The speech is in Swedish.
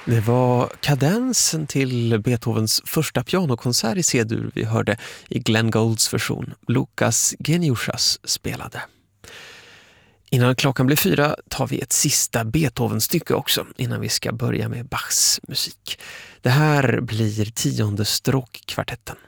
Det var kadensen till Beethovens första pianokonsert i C-dur vi hörde i Glenn Goulds version. Lukas Geniushas spelade. Innan klockan blir 4 tar vi ett sista Beethoven-stycke också innan vi ska börja med Bachs musik. Det här blir 10:e stråkkvartetten.